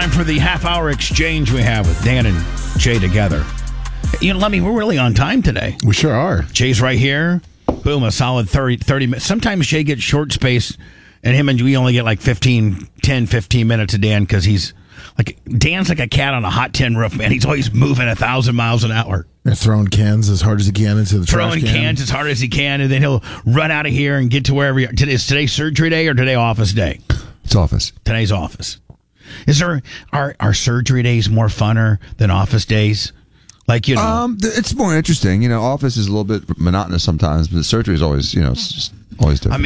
Time for the half-hour exchange we have with Dan and Jay together. You know, Lemmy, we're really on time today. We sure are. Jay's right here. Boom, a solid 30 minutes. Sometimes Jay gets short space, and him and we only get like 10, 15 minutes of Dan because Dan's like a cat on a hot tin roof, man. He's always moving 1,000 miles an hour. They're throwing cans as hard as he can into the trash can. Throwing cans as hard as he can, and then he'll run out of here and get to wherever he is. Today surgery day or today office day? It's office. Today's office. Is there are surgery days more funner than office days? Like, you know, it's more interesting. You know, office is a little bit monotonous sometimes, but surgery is always, you know, it's just always different.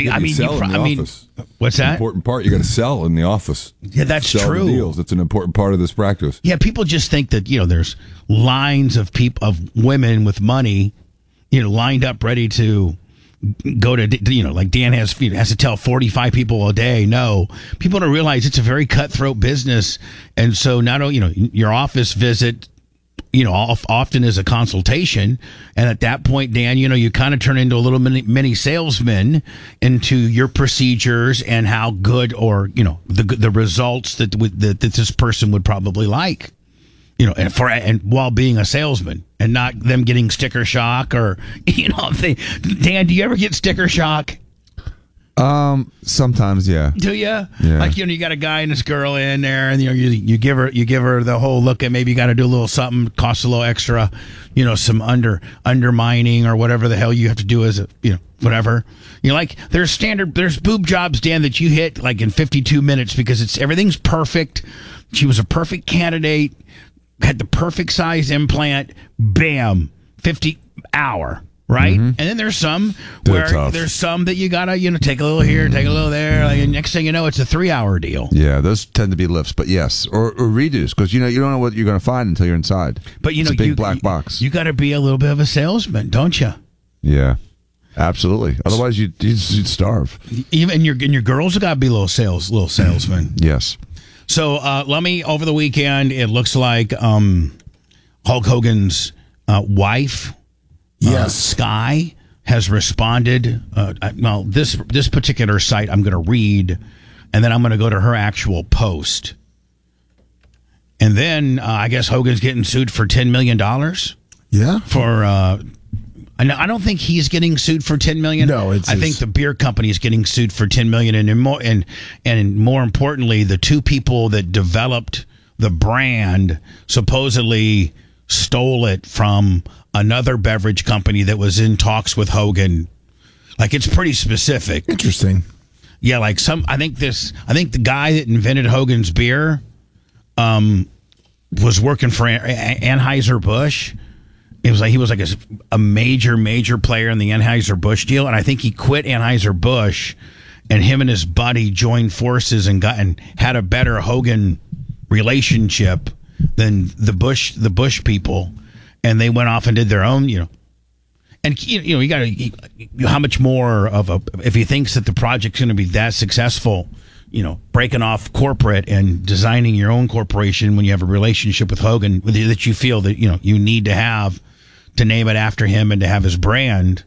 What's that? Important part. You got to sell in the office. Yeah, that's sell true. The deals. It's an important part of this practice. Yeah, people just think that, you know, there's lines of women with money, you know, lined up ready to go to, you know, like Dan has to tell 45 people a day. No, people don't realize it's a very cutthroat business. And so not only, you know, your office visit, you know, often is a consultation. And at that point, Dan, you know, you kind of turn into a little mini salesman into your procedures and how good or, you know, the results that this person would probably like. You know, and while being a salesman and not them getting sticker shock or, you know, Dan, do you ever get sticker shock? Sometimes, yeah. Do you? Yeah. Like, you know, you got a guy and this girl in there, and you know, you give her the whole look at maybe you got to do a little something, costs a little extra, you know, some undermining or whatever the hell you have to do as a, you know, whatever. You know, like there's boob jobs, Dan, that you hit like in 52 minutes because everything's perfect. She was a perfect candidate. Had the perfect size implant, bam, 50 hour, right? Mm-hmm. And then there's some there's some that you gotta, you know, take a little here, take a little there. Like, next thing you know, it's a 3 hour deal. Yeah, those tend to be lifts, but yes, or redos, because you know you don't know what you're going to find until you're inside. But you know, it's a big black box. You got to be a little bit of a salesman, don't you? Yeah, absolutely. Otherwise, you'd starve. Even your girls have got to be little salesmen. Yes. So, Lummy, over the weekend, it looks like Hulk Hogan's wife, Sky, has responded. Well, this particular site I'm going to read, and then I'm going to go to her actual post. And then I guess Hogan's getting sued for $10 million. Yeah. For I don't think he's getting sued for $10 million. No, I think the beer company is getting sued for $10 million, and more importantly, the two people that developed the brand supposedly stole it from another beverage company that was in talks with Hogan. Like, it's pretty specific. Interesting. Yeah, like I think the guy that invented Hogan's beer was working for Anheuser-Busch. It was like he was like a major player in the Anheuser-Busch deal, and I think he quit Anheuser-Busch, and him and his buddy joined forces and had a better Hogan relationship than the Bush people, and they went off and did their own, you know. And you know, you got to how much more of if he thinks that the project's going to be that successful, you know, breaking off corporate and designing your own corporation when you have a relationship with Hogan that you feel that, you know, you need to have to name it after him and to have his brand.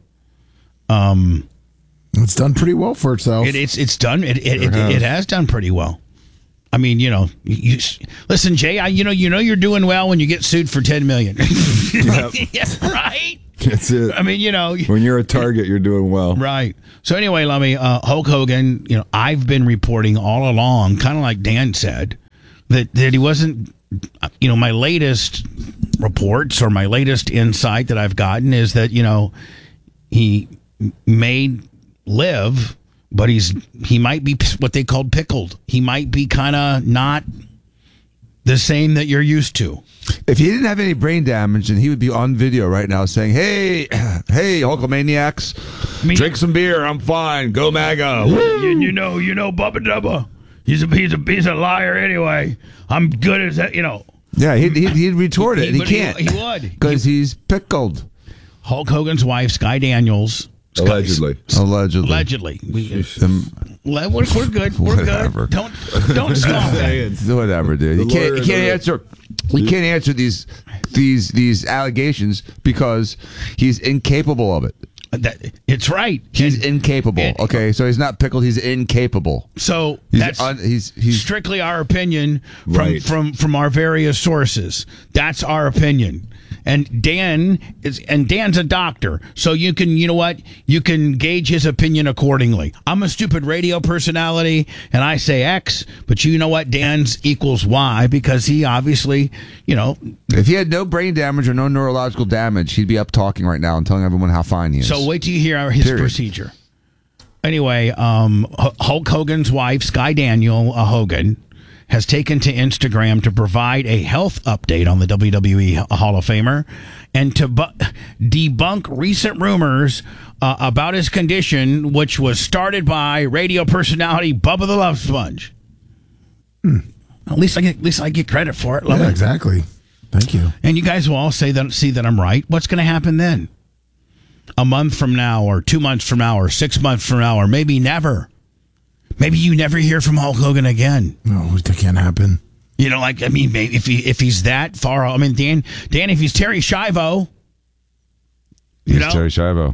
It's done pretty well for itself. It has done pretty well. I mean, you know, listen, Jay, you know you're doing well when you get sued for $10 million. Yeah, right? That's it. I mean, you know, when you're a target, you're doing well. Right. So anyway, Lummy, Hulk Hogan, you know, I've been reporting all along, kind of like Dan said, that he wasn't, you know, my latest reports or my latest insight that I've gotten is that, you know, he may live, but he might be what they called pickled. He might be kind of not the same that you're used to. If he didn't have any brain damage, then he would be on video right now saying, hey, Hulkamaniacs, drink some beer. I'm fine. Go MAGA. You know, Bubba Dubba. He's a liar anyway. I'm good as that, you know. Yeah, he'd retort it, and he can't. He would. Because he's pickled. Hulk Hogan's wife, Sky Daniels. Allegedly. We're good. We're Whatever. good. Don't stop that. Whatever, dude. He can't answer. We can't answer these allegations because he's incapable of it. It's right. He's incapable. Okay, so he's not pickled. He's incapable. So He's that's he's strictly our opinion from, Right. from our various sources. That's our opinion. And Dan's a doctor, so you know what? You can gauge his opinion accordingly. I'm a stupid radio personality, and I say X, but you know what? Dan's equals Y because he obviously, If he had no brain damage or no neurological damage, he'd be up talking right now and telling everyone how fine he is. So wait till you hear his Period. procedure. Anyway, Hulk Hogan's wife, Sky Daniel Hogan, has taken to Instagram to provide a health update on the WWE Hall of Famer and to debunk recent rumors about his condition, which was started by radio personality Bubba the Love Sponge. At least I get credit for it. Love Yeah, it. exactly. Thank you. And you guys will all see that I'm right. What's going to happen then? A month from now, or 2 months from now, or 6 months from now, or maybe never. Maybe you never hear from Hulk Hogan again. No, that can't happen. Maybe if he's that far. I mean, Dan, if he's Terry Schiavo, Terry Schiavo.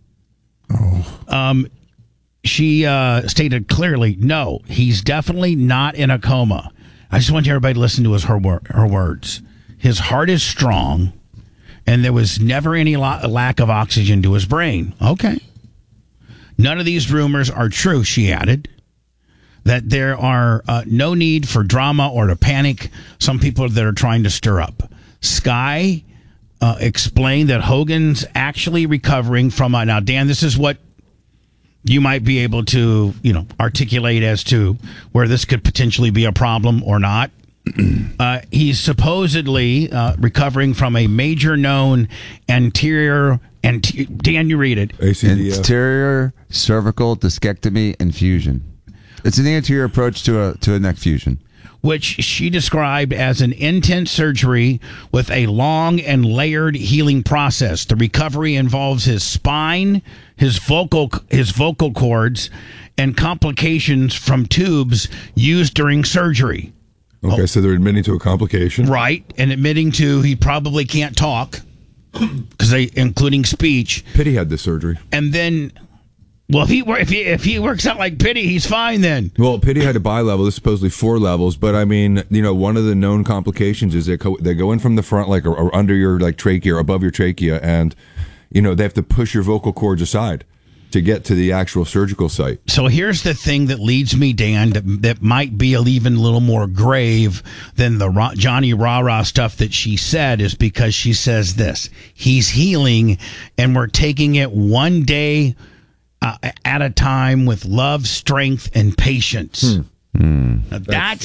she stated clearly, no, he's definitely not in a coma. I just want everybody to listen to her words. His heart is strong, and there was never any lack of oxygen to his brain. Okay. None of these rumors are true, she added. That there are no need for drama or to panic. Some people that are trying to stir up. Sky explained that Hogan's actually recovering from now, Dan, this is what you might be able to, articulate as to where this could potentially be a problem or not. He's supposedly recovering from a major known anterior, Dan, you read it. ACDF. Anterior cervical discectomy infusion. It's an anterior approach to a neck fusion, which she described as an intense surgery with a long and layered healing process. The recovery involves his spine, his vocal cords, and complications from tubes used during surgery. Okay, so they're admitting to a complication. Right, and admitting to he probably can't talk, including speech. Pity had this surgery. And then, well, if he works out like Pity, he's fine then. Well, Pity had a bi-level. This is supposedly 4 levels, but I mean, one of the known complications is they go in from the front, like or under your trachea, or above your trachea, and they have to push your vocal cords aside to get to the actual surgical site. So here's the thing that leads me, Dan, that might be even a little more grave than the Johnny Rah-Rah stuff that she said, is because she says this: he's healing, and we're taking it one day at a time with love, strength, and patience. Now,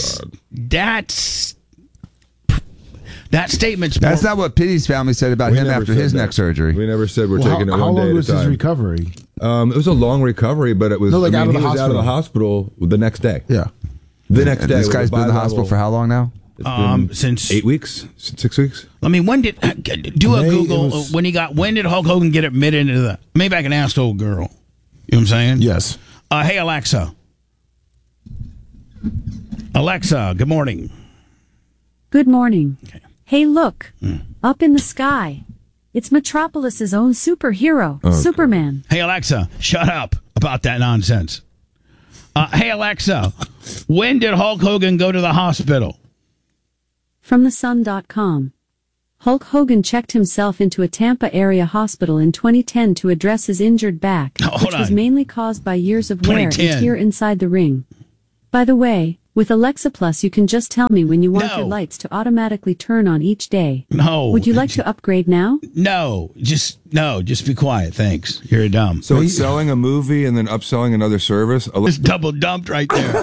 that statement's That's not what Pity's family said about him after his neck surgery. We never said we're Well, taking it how one day long at was a his time. recovery? It was a long recovery, but it was. No, like out of he the was out of the hospital the next day. Yeah. The next And day. this with guy's a been in the bi-level- hospital for how long now? It's been since 8 weeks, 6 weeks. I mean, when did do a May, Google it was- when did Hulk Hogan get admitted into the? Maybe I can ask the old girl. You know what I'm saying? Yes. Hey, Alexa. Alexa, good morning. Good morning. Hey, look. Up in the sky. It's Metropolis's own superhero, Superman. Hey, Alexa, shut up about that nonsense. Hey, Alexa, when did Hulk Hogan go to the hospital? From thesun.com. Hulk Hogan checked himself into a Tampa area hospital in 2010 to address his injured back, Hold which was on. mainly caused by years of wear and 2010. tear inside the ring. By the way, with Alexa Plus you can just tell me when you want No. your lights to automatically turn on each day. No. Would you like to upgrade now? No, just be quiet. Thanks. You're dumb. So it's selling a movie and then upselling another service. It's double dumped right there.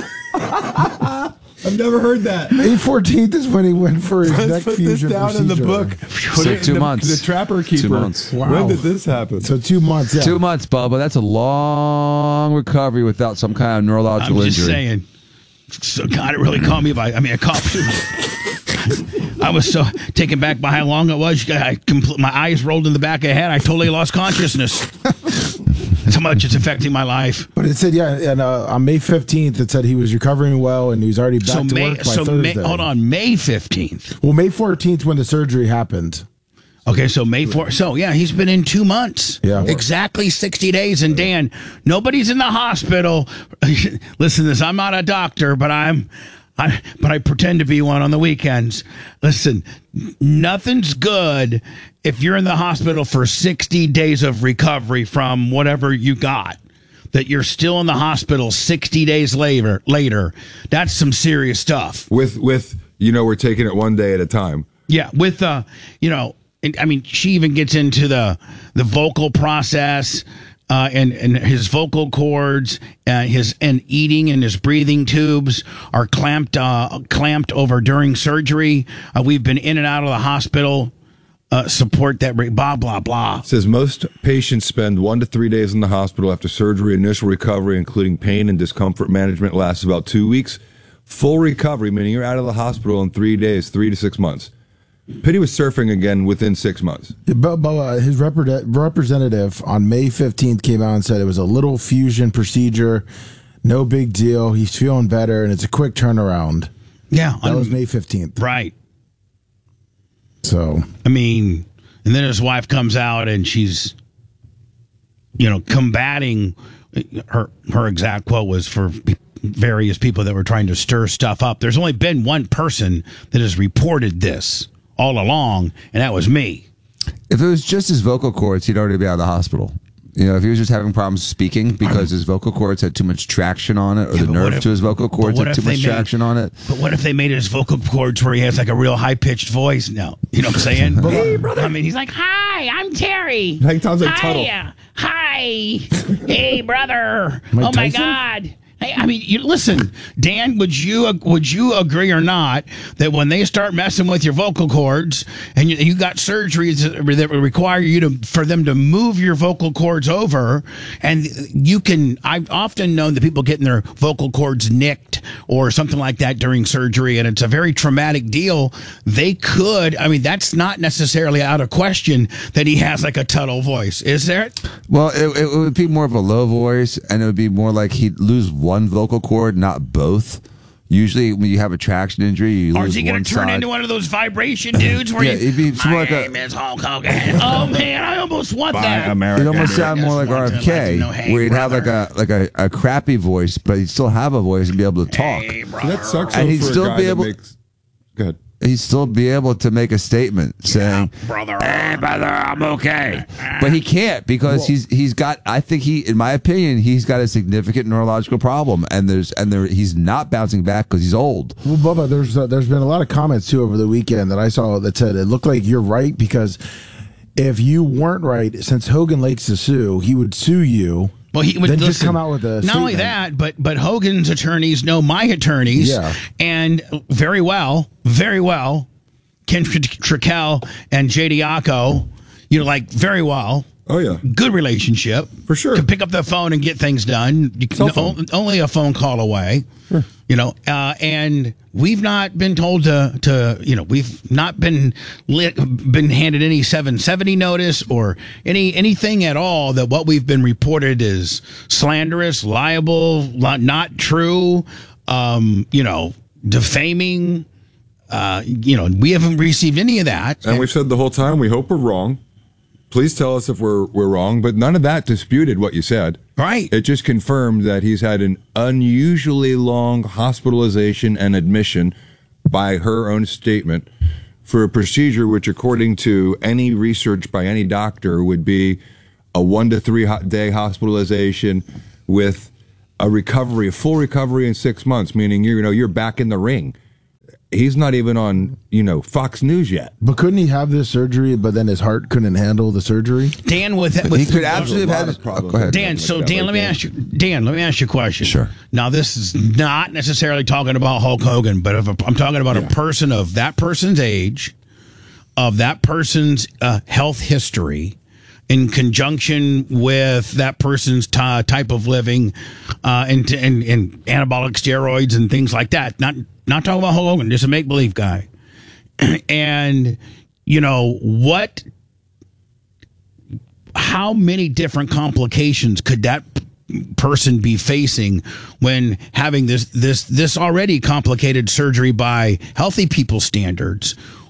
I've never heard that. May 14th is when he went for his neck fusion procedure. So 2 months. The Trapper Keeper. 2 months. Wow. When did this happen? So 2 months, yeah. 2 months, Bubba. That's a long recovery without some kind of I'm neurological just injury. saying. So God, it really caught me by. I mean, it caught me. I was so taken back by how long it was. My eyes rolled in the back of the head. I totally lost consciousness. That's how much it's affecting my life. But it said, and on May 15th, it said he was recovering well and he was already back to work by Thursday. Hold on, May 15th. Well, May 14th when the surgery happened. Okay, so May 4th. So, yeah, he's been in 2 months. Yeah. Exactly 60 days. And, Dan, nobody's in the hospital. Listen to this. I'm not a doctor, but I pretend to be one on the weekends. Listen, nothing's good if you're in the hospital for 60 days of recovery from whatever you got. That you're still in the hospital 60 days later. That's some serious stuff. With we're taking it one day at a time. Yeah, with I mean, she even gets into the vocal process and his vocal cords, his eating and his breathing tubes are clamped over during surgery. We've been in and out of the hospital. Support that blah blah blah. It says most patients spend 1 to 3 days in the hospital after surgery. Initial recovery, including pain and discomfort management, lasts about 2 weeks. Full recovery, meaning you're out of the hospital in 3 days, 3 to 6 months. Pitti was surfing again within 6 months. But his representative on May 15th came out and said it was a little fusion procedure, no big deal. He's feeling better, and it's a quick turnaround. Yeah, that was May 15th. Right. So, I mean, and then his wife comes out and she's, combating her exact quote was for various people that were trying to stir stuff up. There's only been one person that has reported this all along, and that was me. If it was just his vocal cords, he'd already be out of the hospital. If he was just having problems speaking because his vocal cords had too much traction on it, or the nerve to his vocal cords had too much traction on it. But what if they made his vocal cords where he has like a real high-pitched voice now? You know what I'm saying? Hey, brother. I mean, he's like, hi, I'm Terry. Like, sounds like Tuttle. Hi. Hey, brother. Oh, my God. I mean, listen, Dan, would you agree or not that when they start messing with your vocal cords and you got surgeries that require for them to move your vocal cords over, and I've often known that people getting their vocal cords nicked or something like that during surgery, and it's a very traumatic deal. They could, I mean, that's not necessarily out of question that he has like a Tuttle voice, is there? Well, it would be more of a low voice, and it would be more like he'd lose one vocal cord, not both. Usually, when you have a traction injury, you lose one side. Or is he going to turn into one of those vibration dudes where it'd be more like name is Hulk Hogan. Oh man, I almost want that. It almost sound more like RFK, where he'd have like a crappy voice, but he'd still have a voice and be able to talk. Hey, that sucks. And he'd for still a guy be able. Go ahead. He'd still be able to make a statement saying, brother, "Hey, brother, I'm okay," but he can't because he's got. I think in my opinion, he's got a significant neurological problem, and he's not bouncing back because he's old. Well, Bubba, there's been a lot of comments too over the weekend that I saw that said it looked like you're right because if you weren't right, since Hogan likes to sue, he would sue you. Well, he would just come out with a not only that, but Hogan's attorneys know my attorneys, and very well, Ken Trickell and J.D. Acco, like very well. Oh yeah, good relationship for sure. To pick up the phone and get things done, only a phone call away. Sure. And we've not been told to we've not been handed any 770 notice or anything at all that what we've been reported is slanderous, liable, not true, defaming. We haven't received any of that. And we've said the whole time we hope we're wrong. Please tell us if we're wrong, but none of that disputed what you said. Right. It just confirmed that he's had an unusually long hospitalization and admission by her own statement for a procedure which, according to any research by any doctor, would be a 1 to 3 day hospitalization with a full recovery in 6 months, meaning you're back in the ring. He's not even on, Fox News yet. But couldn't he have this surgery, but then his heart couldn't handle the surgery? Dan, he could absolutely have had problems. Go ahead. Dan, let me ask you a question. Sure. Now, this is not necessarily talking about Hulk Hogan, but if I'm talking about a person of that person's age, of that person's health history, in conjunction with that person's type of living, and anabolic steroids and things like that. Not talking about Hulk Hogan, just a make-believe guy. And, how many different complications could that person be facing when having this already complicated surgery by healthy people standards?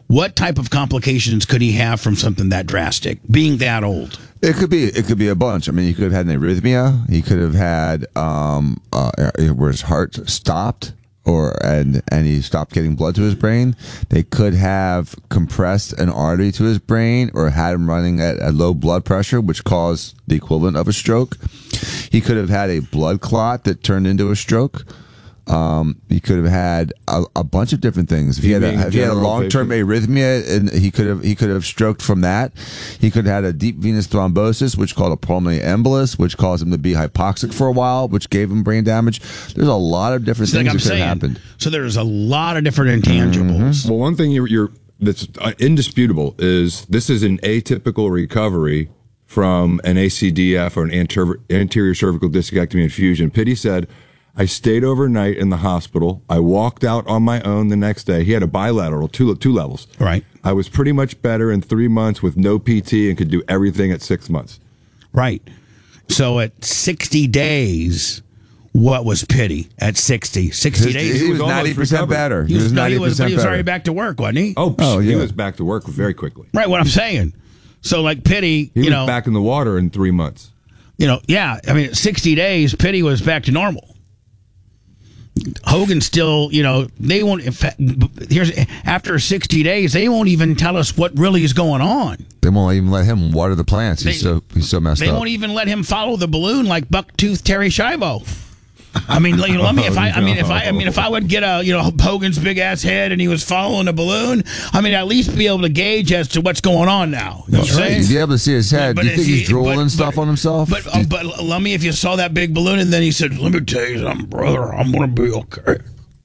What type of complications could he have from something that drastic, being that old? It could be a bunch. I mean, he could have had an arrhythmia. He could have had where his heart stopped, and he stopped getting blood to his brain. They could have compressed an artery to his brain, or had him running at a low blood pressure, which caused the equivalent of a stroke. He could have had a blood clot that turned into a stroke. He could have had a bunch of different things. If he had a long-term arrhythmia, and he could have stroked from that. He could have had a deep venous thrombosis, which called a pulmonary embolus, which caused him to be hypoxic for a while, which gave him brain damage. There's a lot of different things that could have happened. So there's a lot of different intangibles. Well, one thing that's indisputable is this is an atypical recovery from an ACDF or an anterior cervical discectomy and fusion. Pitti said, I stayed overnight in the hospital. I walked out on my own the next day. He had a bilateral, two levels. Right. I was pretty much better in 3 months with no PT and could do everything at 6 months. Right. So at 60 days, what was Pitti at 60? 60 days? He was 90% better. He was 90% He was already back to work, wasn't he? Oh yeah. He was back to work very quickly. Right, what I'm saying. So like Pitti, he was back in the water in 3 months. Yeah. I mean, 60 days, Pitti was back to normal. Hogan still, they won't. In fact, after 60 days, they won't even tell us what really is going on. They won't even let him water the plants. He's so messed up. They won't even let him follow the balloon like Bucktooth Terry Schiavo. I mean, if I would get Hogan's big ass head and he was following a balloon, I mean, at least be able to gauge as to what's going on now. You know what I'm saying? You'd be able to see his head. Do you think he's drooling stuff on himself? But Lummy, if you saw that big balloon and then he said, "Let me tell you something, brother, I'm gonna be okay."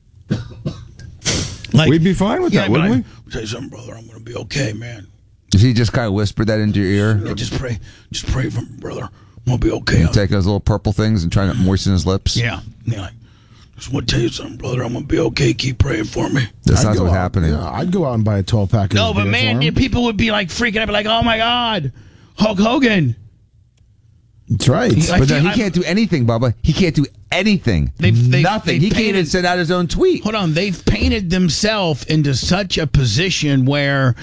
We'd be fine with that, wouldn't we? Tell you something, brother, I'm gonna be okay, man. If he just kind of whispered that into your ear, yeah, just pray for me, brother. I'm gonna be okay. Take those little purple things and try to moisten his lips. Yeah. Just want to tell you something, brother. I'm gonna be okay. Keep praying for me. That's not what's happening. Yeah, I'd go out and buy a 12-pack. No, but man, people would be like freaking out, like, "Oh my God, Hulk Hogan." That's right. But he can't do anything, Bubba. He can't do anything. Nothing. He can't even send out his own tweet. Hold on. They've painted themselves into such a position where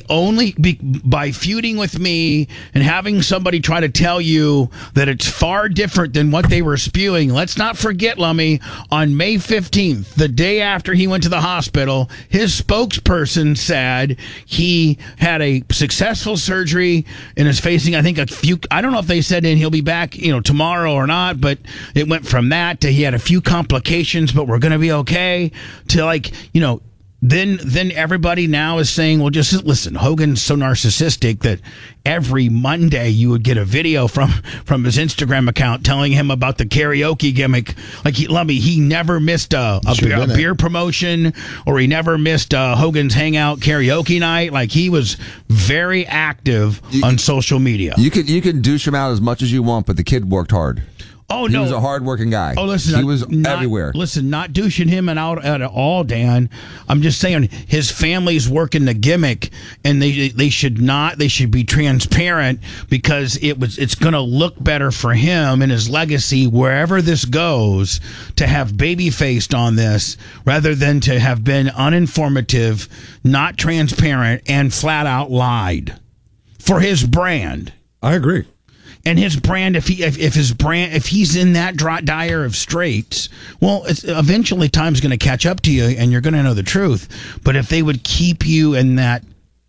by feuding with me and having somebody try to tell you that it's far different than what they were spewing. Let's not forget, Lummy, on May 15th, the day after he went to the hospital, his spokesperson said he had a successful surgery and is facing, I think, I don't know if they said he'll be back, tomorrow or not, but it went from that to he had a few complications, but we're going to be okay, to then everybody now is saying, well, just listen, Hogan's so narcissistic that every Monday you would get a video from his Instagram account telling him about the karaoke gimmick. Like, he never missed a beer promotion, or he never missed Hogan's Hangout karaoke night. Like, he was very active on social media. You can douche him out as much as you want, but the kid worked hard. Oh, he no. was a hard-working guy. Oh, listen. He was everywhere. Listen, not douching him out at all, Dan. I'm just saying his family's working the gimmick, and they should not. They should be transparent, because it's going to look better for him and his legacy wherever this goes to have baby-faced on this rather than to have been uninformative, not transparent, and flat-out lied for his brand. I agree. And his brand, if he's in that dire of straits, well, eventually time's going to catch up to you, and you're going to know the truth. But if they would keep you in that,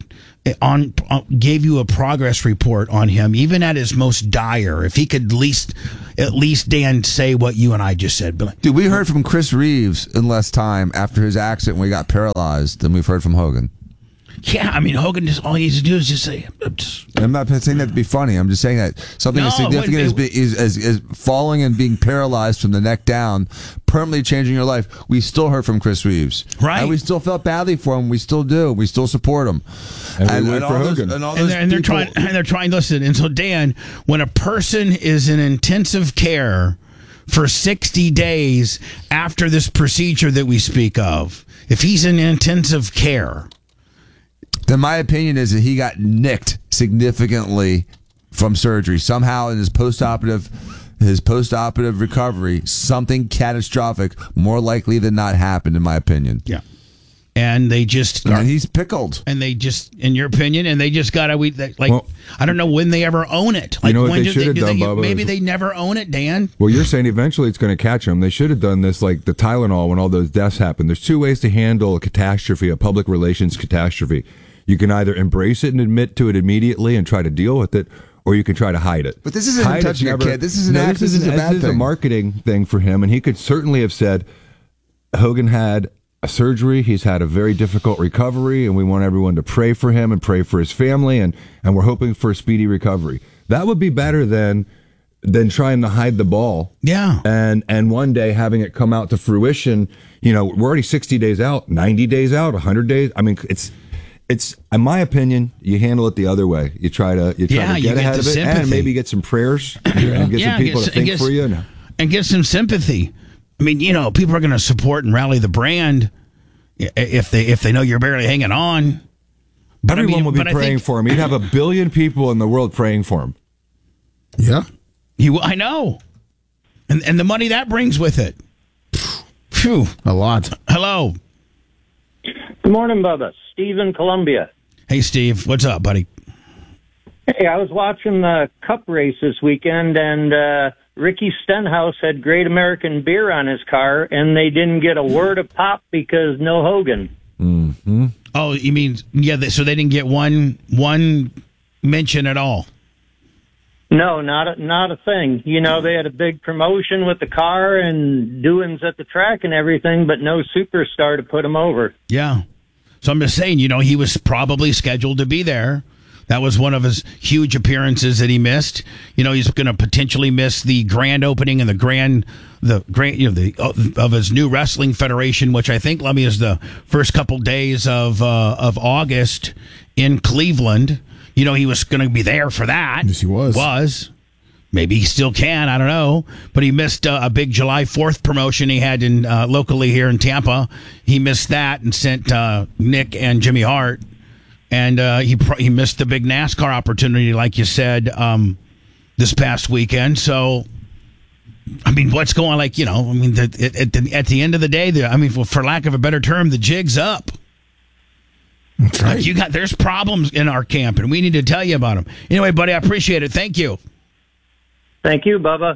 gave you a progress report on him, even at his most dire, if he could at least Dan say what you and I just said. Dude, we heard from Chris Reeves in less time after his accident when he got paralyzed than we've heard from Hogan. Yeah, I mean, Hogan, all he needs to do is just say... I'm not saying that to be funny. I'm just saying that something as significant as falling and being paralyzed from the neck down, permanently changing your life. We still heard from Chris Reeves. Right. And we still felt badly for him. We still do. We still support him. And we wait for Hogan. They're trying to listen. And so, Dan, when a person is in intensive care for 60 days after this procedure that we speak of, if he's in intensive care... Then my opinion is that he got nicked significantly from surgery. Somehow in his post-operative recovery, something catastrophic, more likely than not, happened, in my opinion. Yeah. and they just And he's pickled. and they just, in your opinion, and they just got to Well, I don't know when they ever own it. Like, You know what when they should have done, Bubba, maybe is- they never own it, Dan. Well, you're saying eventually it's going to catch them. They should have done this like the Tylenol when all those deaths happened. There's two ways to handle a catastrophe, a public relations catastrophe. You can either embrace it and admit to it immediately and try to deal with it, or you can try to hide it. But this isn't Hide touching it's a kid. This is an act. This is a bad This is a thing. marketing thing for him, and he could certainly have said, Hogan had a surgery. He's had a very difficult recovery, and we want everyone to pray for him and pray for his family, and we're hoping for a speedy recovery. That would be better than trying to hide the ball. Yeah. And one day having it come out to fruition. You know, we're already 60 days out, 90 days out, 100 days. I mean, it's in my opinion, you handle it the other way. You try to you get get ahead the of it sympathy. and maybe get some prayers and get some people to think for you. And get some sympathy. I mean, you know, people are going to support and rally the brand if they know you're barely hanging on. But Everyone will be but I praying think for him. He'd have 1 billion people in the world praying for him. Yeah. I know, and the money that brings with it. Phew. A lot. Hello. Good morning, Bubba. Steve in Columbia. Hey, Steve. What's up, buddy? Hey, I was watching the Cup race this weekend, and Ricky Stenhouse had Great American Beer on his car, and they didn't get a word of pop because no Hogan. Mm-hmm. Oh, you mean so they didn't get one mention at all? No, not a thing. You know, they had a big promotion with the car and doings at the track and everything, but no superstar to put him over. Yeah. So I'm just saying, you know, he was probably scheduled to be there. That was one of his huge appearances that he missed. You know, he's going to potentially miss the grand opening and the grand, you know, of his new wrestling federation, which I think, Lemmy, is the first couple days of August in Cleveland. You know, he was going to be there for that. Yes, he was. Maybe he still can. I don't know. But he missed a big July 4th promotion he had in locally here in Tampa. He missed that and sent Nick and Jimmy Hart. And he missed the big NASCAR opportunity, like you said, this past weekend. So, I mean, what's going on? Like, you know, I mean, at the end of the day, I mean, for lack of a better term, the jig's up. That's right. Like there's problems in our camp, and we need to tell you about them. Anyway, buddy, I appreciate it. Thank you. Thank you, Bubba.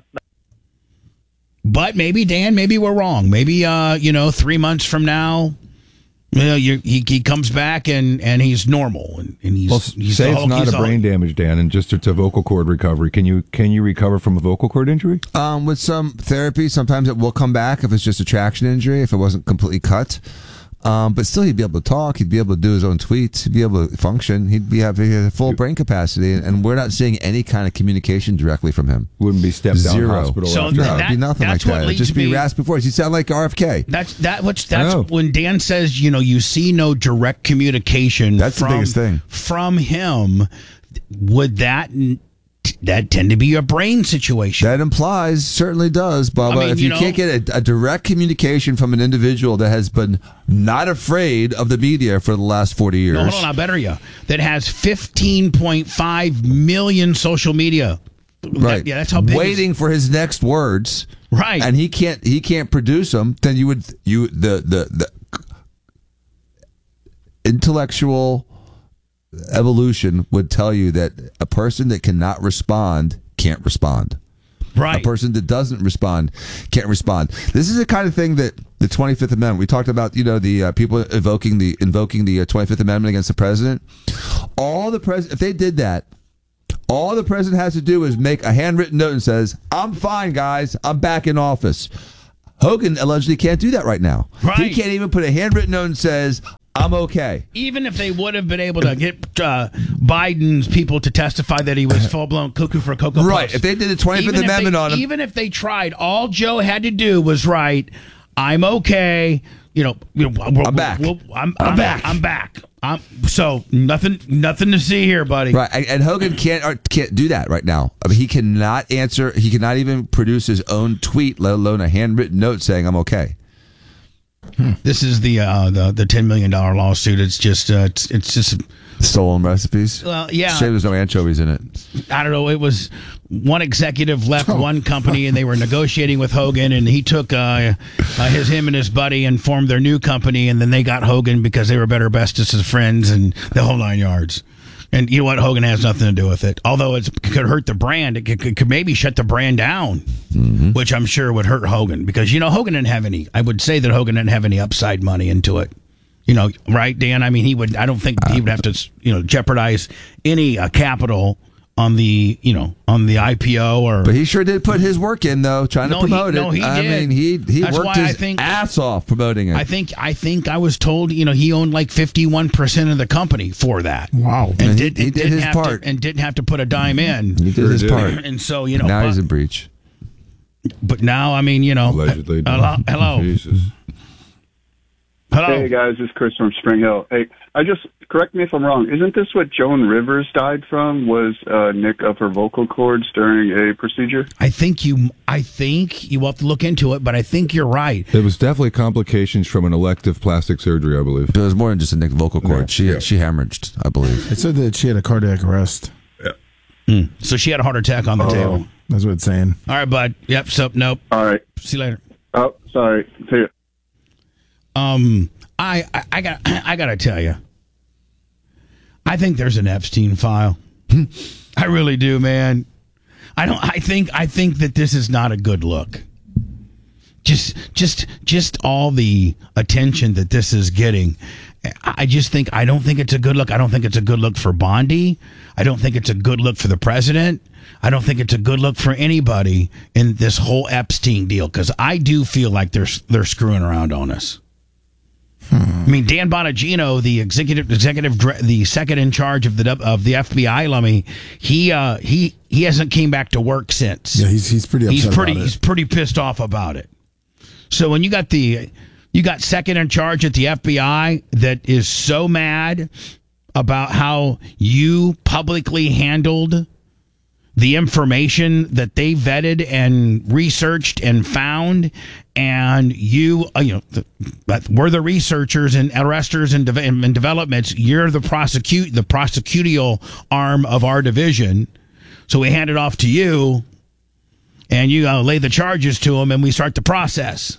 But maybe, Dan, maybe we're wrong. Maybe, 3 months from now, you know, he comes back and he's normal and he's. Well, he's say all, it's not he's a brain damage, Dan, and just it's a vocal cord recovery. Can you recover from a vocal cord injury? With some therapy, sometimes it will come back if it's just a traction injury, if it wasn't completely cut. But still, he'd be able to talk. He'd be able to do his own tweets. He'd be able to function. He had full brain capacity, and we're not seeing any kind of communication directly from him. Wouldn't be stepped down Zero. hospital. So after No, that. it'd be nothing like that's what that. It'd leads just be me- raspy voice. You sound like RFK. That's when Dan says, you know, you see no direct communication. That's the biggest thing. From him. Would that tend to be a brain situation? That implies, certainly does, Bubba. I mean, if you you know- can't get a direct communication from an individual that has been not afraid of the media for the last 40 years. No, hold on, I better you. That has 15.5 million social media. Right. Yeah, that's how big. Waiting for his next words. Right. And he can't produce them. Then the intellectual evolution would tell you that a person that cannot respond can't respond. Right. A person that doesn't respond can't respond. This is the kind of thing that the 25th Amendment. We talked about, you know, the people invoking the 25th Amendment against the president. If they did that, all the president has to do is make a handwritten note and says, "I'm fine, guys. I'm back in office." Hogan allegedly can't do that right now. Right. He can't even put a handwritten note and says, "I'm okay." Even if they would have been able to get Biden's people to testify that he was full-blown cuckoo for Cocoa Puffs. Right. If they did the 25th Amendment on him. Even if they tried, all Joe had to do was write, "I'm okay." I'm back. I'm back. I'm back. So nothing to see here, buddy. Right, and Hogan can't do that right now. I mean, he cannot answer. He cannot even produce his own tweet, let alone a handwritten note saying "I'm okay." This is the $10 million lawsuit. It's just Stolen recipes. well, yeah. Shame there's no anchovies in it. I don't know. It was one executive left one company, and they were negotiating with Hogan, and he took him and his buddy and formed their new company, and then they got Hogan because they were better bestest of friends and the whole 9 yards. And you know what? Hogan has nothing to do with it. Although it could hurt the brand, it could maybe shut the brand down, which I'm sure would hurt Hogan because Hogan didn't have any. I would say that Hogan didn't have any upside money into it. Right, Dan? I mean, he would. I don't think he would have to, jeopardize any capital on the, on the IPO or. But he sure did put his work in, though, trying to promote it. He I did. mean, he That's worked his ass off promoting it. I think I was told, he owned like 51% of the company for that. Wow. And he did his part. And didn't have to put a dime in. He did his part. And so, now he's in breach. But now, I mean, Allegedly. hello. Jesus. Hello. Hey guys, this is Chris from Spring Hill. Hey, correct me if I'm wrong. Isn't this what Joan Rivers died from? Was nick of her vocal cords during a procedure? I think you will have to look into it, but I think you're right. It was definitely complications from an elective plastic surgery, I believe. But it was more than just a nicked vocal cord. Yeah. She hemorrhaged, I believe. It said that she had a cardiac arrest. So she had a heart attack on the table. That's what it's saying. All right, bud. Yep. So nope. All right. See you later. Oh, sorry. See ya. I gotta tell you, I think there's an Epstein file. I really do, man. I think that this is not a good look. Just all the attention that this is getting. I don't think it's a good look. I don't think it's a good look for Bondi. I don't think it's a good look for the president. I don't think it's a good look for anybody in this whole Epstein deal because I do feel like they're screwing around on us. I mean, Dan Bonagino, the executive, the second in charge of the FBI, Lummy, he hasn't came back to work since. Yeah, he's pretty upset about it. He's pretty pissed off about it. So when you got second in charge at the FBI that is so mad about how you publicly handled the information that they vetted and researched and found, and we're the researchers and arresters and developments. You're the prosecutorial arm of our division. So we hand it off to you, and you lay the charges to them, and we start the process.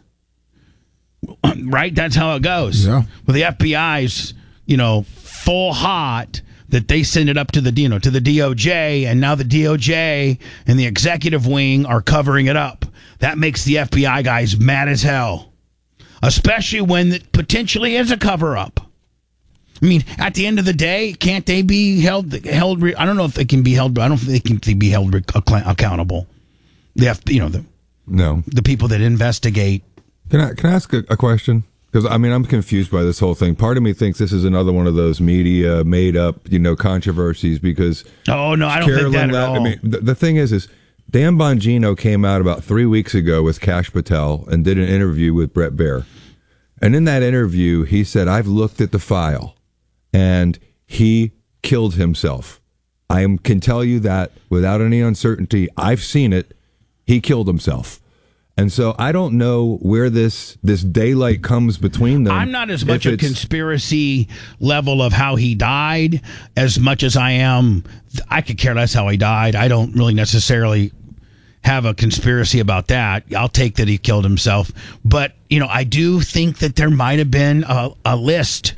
Right? That's how it goes. Yeah. Well, the FBI's, full hot that they send it up to the DOJ, and now the DOJ and the executive wing are covering it up. That makes the FBI guys mad as hell, especially when it potentially is a cover-up. I mean, at the end of the day, can't they be held? I don't know if they can be held, but I don't think they can be held accountable. The people that investigate. Can I ask a question? Because, I'm confused by this whole thing. Part of me thinks this is another one of those media made-up, controversies because... Oh, no, I don't think that at all. The thing is Dan Bongino came out about 3 weeks ago with Kash Patel and did an interview with Bret Baier. And in that interview, he said, I've looked at the file, and he killed himself. I can tell you that without any uncertainty. I've seen it. He killed himself. And so I don't know where this daylight comes between them. I'm not as much a conspiracy level of how he died as much as I am. I could care less how he died. I don't really necessarily have a conspiracy about that. I'll take that he killed himself. But, I do think that there might have been a list.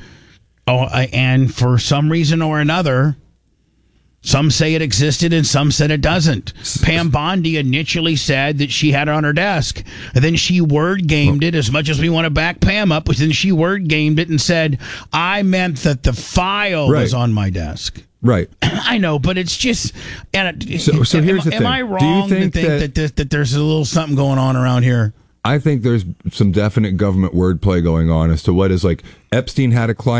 And for some reason or another, some say it existed and some said it doesn't. Pam Bondi initially said that she had it on her desk. And then she word gamed it, as much as we want to back Pam up. But then she word gamed it and said, I meant that the file was on my desk. Right. I know, but it's just... So here's the thing. Am I wrong to think that there's a little something going on around here? I think there's some definite government wordplay going on as to what is like Epstein had a client.